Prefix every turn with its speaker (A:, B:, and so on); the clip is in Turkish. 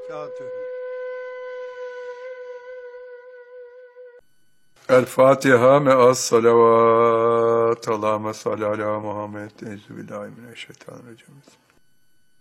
A: وبركاته.
B: El-Fatiha me'as salavat. Allahümme salli ala Muhammed. Enzübillahi mineşşeytanirracim.